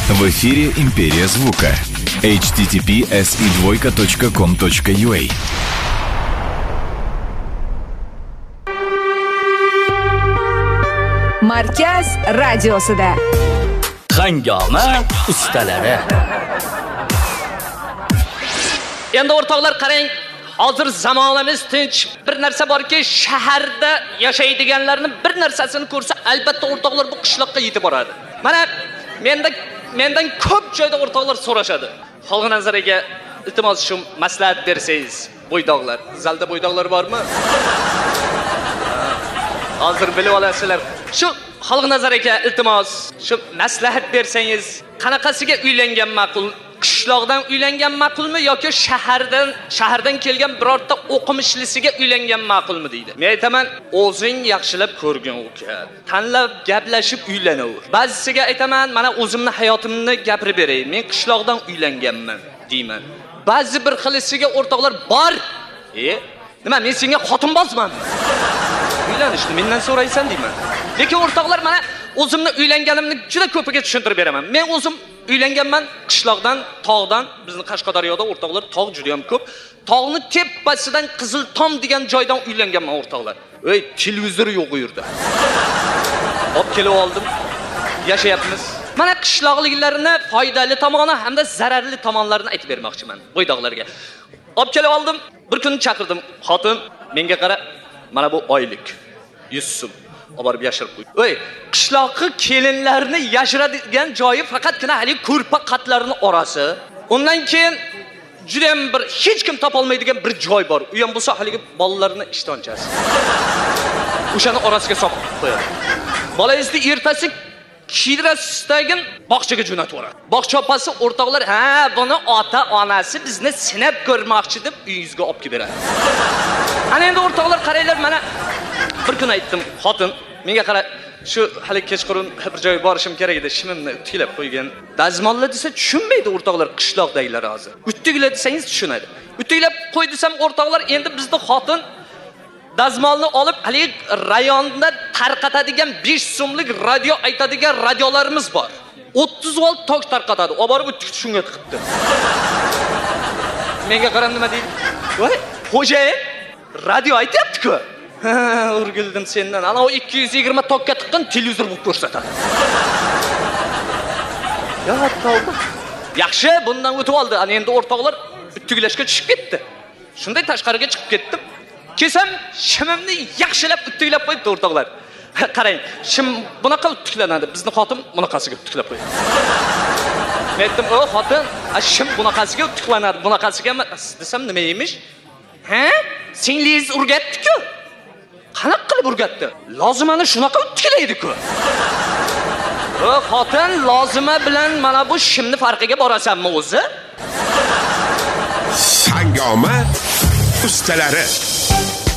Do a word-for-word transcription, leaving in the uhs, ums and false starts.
В эфире «Империя звука». эйч ти ти пи эс и двойка точка ком точка ю а. Markaz radiosida Hangoma ustalari. Endi o'rtoqlar qarang, hozir zamonamiz tinch. Bir narsa borki, shaharda yashaydiganlarning bir narsasini ko'rsa, albatta o'rtoqlar bu qishloqqa yetib boradi. Mana menda mendan ko'p joyda o'rtoqlar so'rashadi. Xalq nazariga iltimos shu maslahat bersangiz, bo'ydoqlar. Zalda bo'ydoqlar bormi? Hozir bilib olasizlar. Shu xalq nazariga iltimos, shu maslahat bersangiz, qanaqasiga uylangan ma'qul? Qishloqdan uylangan ma'qulmi yoki shahardan shahardan kelgan birorta o'qimishlisiga uylangan ma'qulmi deydi. Men aytaman, o'zing yaxshilab ko'rgin uka. Tanlab gaplashib uylanaver. Ba'zisiga aytaman, mana o'zimni hayotimni gapirib beray. Men qishloqdan uylanganman deyman. Ba'zi bir xilisiga o'rtoqlar bor. E, nima men senga xotinbozman? Uylanishni mendan so'raysan deyman. Lekin o'rtoqlar mana o'zimni uylanganimni juda ko'piga tushuntirib beraman. Men o'zim uylanganman qishloqdan, tog'dan, bizning Qashqadaryoda o'rtoqlar tog' juda ham ko'p. Tog'ni tepasidan Qizil Tom degan joydan uylanganman o'rtoqlar. Ey, televizor yo'q u yerda. Olib kelib oldim. Yashayapmiz. Mana qishloqliklarni foydali tomoni hamda zararli tomonlarini aytib bermoqchiman bo'ydoqlarga. Olib kelib oldim. Bir kun chaqirdim. Xotin, menga qara, mana bu oylik yuz so'm. Oborib yashirib qo'y. Ey, qishloqi kelinlarni yashiradigan joyi faqatgina hali ko'rpa qatlarini orasi. Undan keyin juda ham bir hech kim topa olmaydigan bir joy bor. U ham bo'lsa haligi bolalarni ishtonchasi. O'shani orasiga solib qo'yadi. Bolangizni ertasi kirasidagi bog'chaga jo'natib yuboradi. Bog'cha opasi o'rtoqlar, "Ha, buni ota-onasi bizni sinab ko'rmoqchi" deb uyingizga olib kelib beradi. Ana endi o'rtoqlar qaranglar, mana bir kun aytdim, xotin, menga qara, shu hali kechqurun bir joyga borishim kerak edi, shimimni tiklab qo'ygan. Dazmolla desa tushunmaydi o'rtoqlar qishloqdagilar hozir. Uttigla desangiz tushunadi. Uttiglab qo'y desam o'rtoqlar, endi bizning xotin dazmolni olib hali rayonda tarqatadigan besh so'mlik radio aytadigan radiolarimiz bor. o'ttiz volt tok tarqatadi. Olib borib uttik shunga tiqibdi. Menga qarab nima deydi? Voy, xo'jayin, radio aytayapti-ku. Ha, urgildim sendan. Ana o ikki yuz yigirma tokka tiqqan televizor bo'lib ko'rsatadi. Ya tavba. Yaxshi, bundan o'tib oldi. Ana endi o'rtoqlar uttiglashga tushib ketdi. Shunday tashqariga chiqib ketdim. Kesam shimimni yaxshilab uttiglab qo'ydi o'rtoqlar. Qarang, shim bunaqa uttiklanadi. Bizning xotin bunaqasiga uttiglab qo'ydi. Men aytdim, "O xotin, shim bunaqasiga uttiklanadi, bunaqasiga emas" desam nima emish? Ha? Singlingiz urgatdi-ku. Qanaqa qilib urgatdi? Lozimani shunaqa uttiklaydi-ku. O xotin, lozima bilan mana bu shimni farqiga borasanmi o'zi? Hangoma ustalari.